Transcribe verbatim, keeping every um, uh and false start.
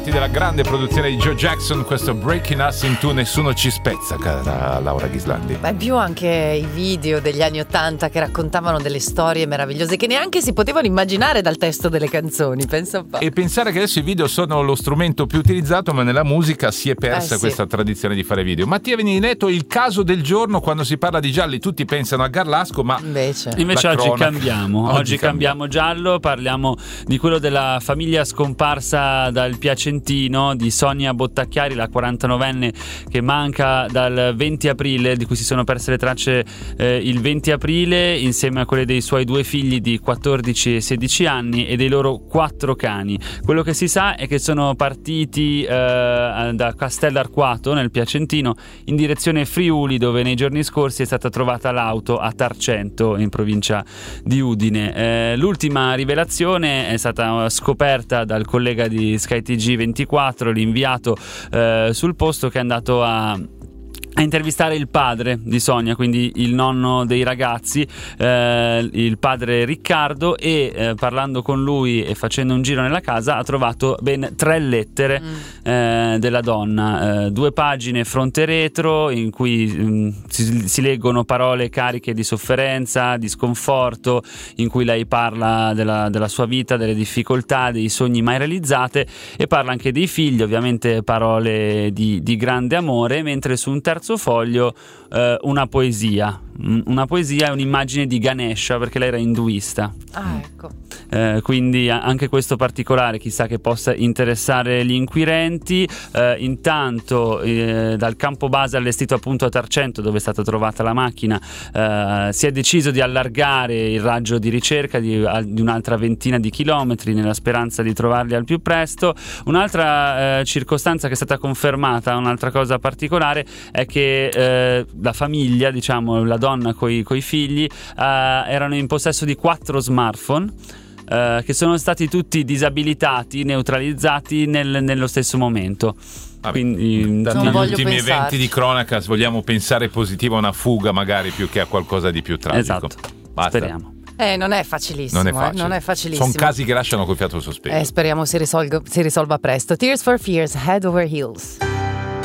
Della grande produzione di Joe Jackson, questo Breaking Us in Two, nessuno ci spezza, cara Laura Ghislandi. Ma più anche i video degli anni ottanta che raccontavano delle storie meravigliose che neanche si potevano immaginare dal testo delle canzoni, pensa un po'. E pensare che adesso i video sono lo strumento più utilizzato, ma nella musica si è persa eh, sì. questa tradizione di fare video. Mattia Venedetto, il caso del giorno, quando si parla di gialli tutti pensano a Garlasco, ma invece, invece oggi cronaca... cambiamo oggi, oggi cambiamo giallo, parliamo di quello della famiglia scomparsa dal Piacentino, di Sonia Bottacchiari, la quarantanovenne che manca dal venti aprile, di cui si sono perse le tracce eh, il venti aprile, insieme a quelle dei suoi due figli di quattordici e sedici anni e dei loro quattro cani. Quello che si sa è che sono partiti eh, da Castellarquato nel Piacentino in direzione Friuli, dove nei giorni scorsi è stata trovata l'auto a Tarcento, in provincia di Udine. Eh, l'ultima rivelazione è stata scoperta dal collega di Sky T G ventiquattro, l'inviato eh, sul posto, che è andato a a intervistare il padre di Sonia, quindi il nonno dei ragazzi, eh, il padre Riccardo, e eh, parlando con lui e facendo un giro nella casa ha trovato ben tre lettere mm. eh, della donna, eh, due pagine fronte retro in cui mh, si, si leggono parole cariche di sofferenza, di sconforto, in cui lei parla della, della sua vita, delle difficoltà, dei sogni mai realizzate, e parla anche dei figli, ovviamente parole di, di grande amore, mentre su un terzo foglio eh, una poesia una poesia e un'immagine di Ganesha, perché lei era induista. Ah, ecco. Eh, quindi anche questo particolare chissà che possa interessare gli inquirenti. Eh, intanto eh, dal campo base allestito appunto a Tarcento, dove è stata trovata la macchina, eh, si è deciso di allargare il raggio di ricerca di, di un'altra ventina di chilometri, nella speranza di trovarli al più presto. Un'altra eh, circostanza che è stata confermata, un'altra cosa particolare, è che eh, la famiglia, diciamo la donna coi, coi figli, eh, erano in possesso di quattro smartphone eh, che sono stati tutti disabilitati, neutralizzati nel, nello stesso momento. Vabbè, quindi dagli non ultimi pensarci. eventi di cronaca vogliamo pensare positivo a una fuga, magari, più che a qualcosa di più tragico. Esatto. Basta. Speriamo. Eh, non è facilissimo. Non è facile. Eh, non è facilissimo. Sono casi che lasciano col fiato sospeso. Eh, speriamo si risolga, si risolva presto. Tears for Fears, Head Over Heels.